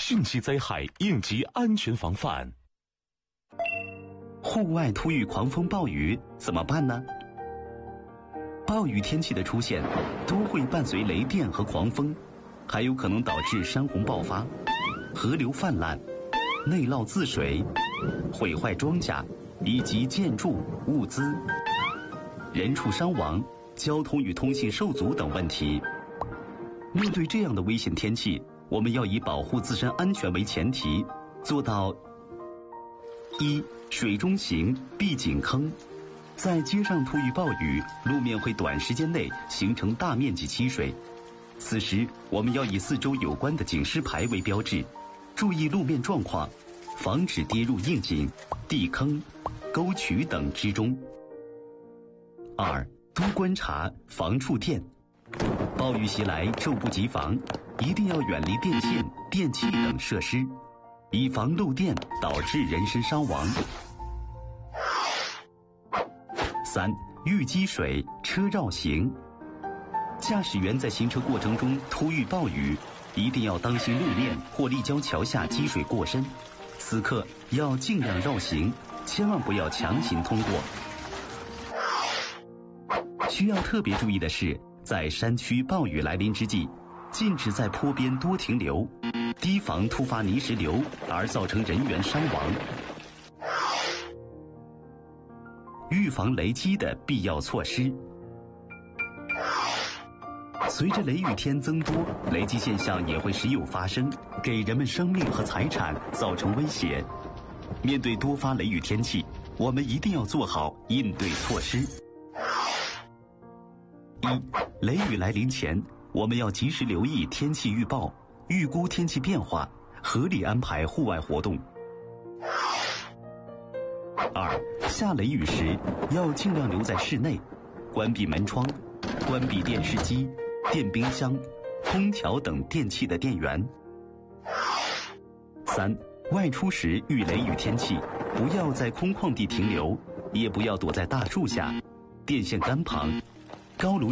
信息灾害应急安全防范。 户外突遇狂风暴雨怎么办呢？暴雨天气的出现都会伴随雷电和狂风，还有可能导致山洪爆发、河流泛滥、内涝自水、毁坏庄稼以及建筑物资、人畜伤亡、交通与通信受阻等问题。面对这样的危险天气，我们要以保护自身安全为前提，做到：一、水中行，必紧坑。在街上突遇暴雨，路面会短时间内形成大面积积水，此时我们要以四周有关的警示牌为标志，注意路面状况，防止跌入窨井、地坑、沟渠等之中。二、多观察，防触电。暴雨袭来，猝不及防，一定要远离电线、电器等设施，以防漏电导致人身伤亡。三、遇积水，车绕行。驾驶员在行车过程中突遇暴雨，一定要当心路面或立交桥下积水过深，此刻要尽量绕行，千万不要强行通过。需要特别注意的是，在山区暴雨来临之际，禁止在坡边多停留，提防突发泥石流而造成人员伤亡。预防雷击的必要措施。随着雷雨天增多，雷击现象也会时有发生，给人们生命和财产造成威胁。面对多发雷雨天气，我们一定要做好应对措施。一、雷雨来临前，我们要及时留意天气预报，预估天气变化，合理安排户外活动。二、下雷雨时要尽量留在室内，关闭门窗，关闭电视机、电冰箱、空调等电器的电源。三、外出时遇雷雨天气，不要在空旷地停留，也不要躲在大树下、电线杆旁、高楼